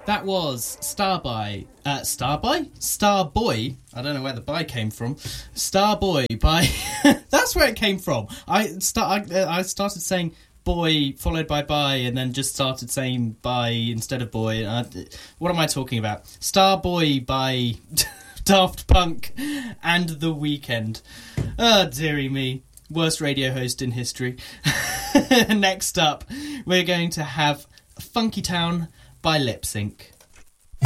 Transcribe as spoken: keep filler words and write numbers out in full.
That was Starboy. Uh, Starboy? Starboy? I don't know where the by came from. Starboy by... That's where it came from. I, start, I, I started saying boy followed by by and then just started saying by instead of boy. Uh, what am I talking about? Starboy by Daft Punk and The Weeknd. Oh, dearie me. Worst radio host in history. Next up, we're going to have Funky Town by Lip Sync.